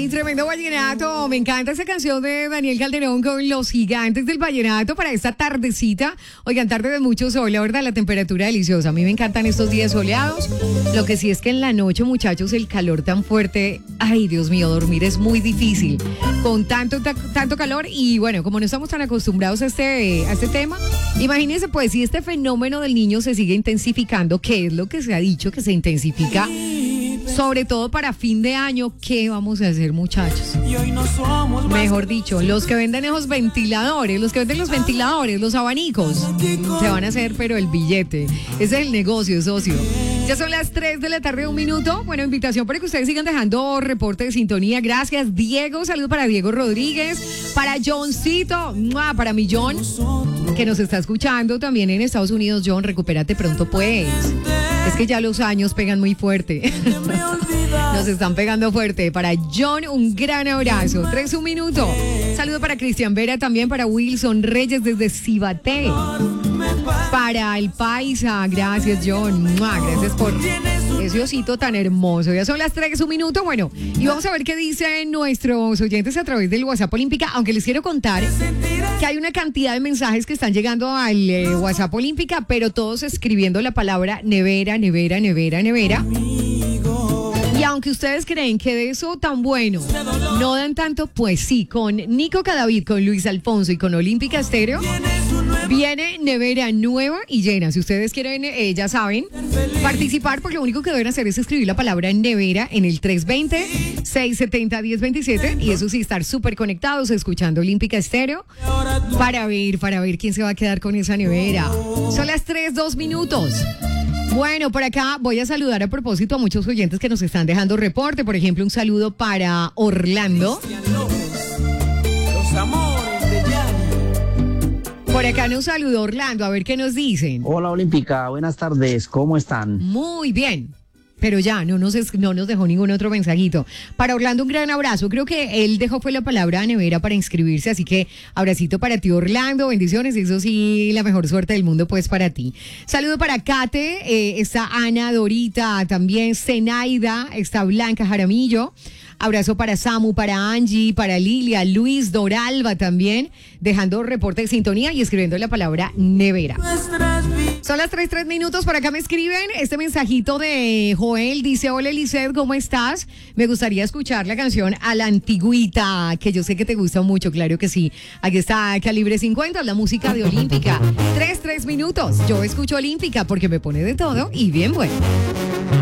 Ay, tremendo vallenato. Me encanta esa canción de Daniel Calderón con Los Gigantes del Vallenato para esta tardecita. Oigan, tarde de mucho sol, la verdad, la temperatura deliciosa. A mí me encantan estos días soleados. Lo que sí es que en la noche, muchachos, el calor tan fuerte, ay, Dios mío, dormir es muy difícil. Con tanto calor y bueno, como no estamos tan acostumbrados a este tema, imagínense pues si este fenómeno del niño se sigue intensificando, ¿qué es lo que se ha dicho que se intensifica? Sobre todo para fin de año, ¿qué vamos a hacer, muchachos? Mejor dicho, los que venden esos ventiladores, los que venden los ventiladores, los abanicos, se van a hacer, pero el billete. Ese es el negocio, socio. Ya son las 3 de la tarde, 1 minuto. Bueno, invitación para que ustedes sigan dejando reporte de sintonía. Gracias, Diego. Saludos para Diego Rodríguez, para Johncito, para mi John, que nos está escuchando también en Estados Unidos. John, recupérate pronto, pues. Es que ya los años pegan muy fuerte. Nos están pegando fuerte. Para John, un gran abrazo. 3, 1 minuto. Saludo para Cristian Vera, también para Wilson Reyes desde Cibaté. Para el Paisa, gracias John. Gracias por ese osito tan hermoso. Ya son las 3, 1 minuto. Bueno, y vamos a ver qué dicen nuestros oyentes a través del WhatsApp Olímpica. Aunque les quiero contar que hay una cantidad de mensajes que están llegando al WhatsApp Olímpica, pero todos escribiendo la palabra nevera, nevera, nevera, nevera. Y aunque ustedes creen que de eso tan bueno no dan tanto, pues sí, con Nico Cadavid, con Luis Alfonso y con Olímpica Estéreo viene nevera nueva y llena. Si ustedes quieren, ya saben, participar, porque lo único que deben hacer es escribir la palabra nevera en el 320-670-1027 y eso sí, estar súper conectados escuchando Olímpica Estéreo para ver quién se va a quedar con esa nevera. Son las 3, 2 minutos. Bueno, por acá voy a saludar a propósito a muchos oyentes que nos están dejando reporte. Por ejemplo, un saludo para Orlando. Los amores de Yani. Por acá nos saludó Orlando, a ver qué nos dicen. Hola Olímpica, buenas tardes, ¿cómo están? Muy bien. Pero ya, no nos dejó ningún otro mensajito. Para Orlando, un gran abrazo. Creo que él dejó fue la palabra nevera para inscribirse, así que abracito para ti, Orlando. Bendiciones, eso sí, la mejor suerte del mundo, pues, para ti. Saludo para Kate, está Ana, Dorita, también Zenaida, está Blanca Jaramillo. Abrazo para Samu, para Angie, para Lilia, Luis, Doralba también, dejando reporte de sintonía y escribiendo la palabra nevera. Son las 3 minutos, por acá me escriben este mensajito de Joel, dice: hola Eliseth, ¿cómo estás? Me gustaría escuchar la canción A la Antigüita, que yo sé que te gusta mucho, claro que sí. Aquí está Calibre 50, la música de Olímpica. 3 minutos, yo escucho Olímpica porque me pone de todo y bien bueno.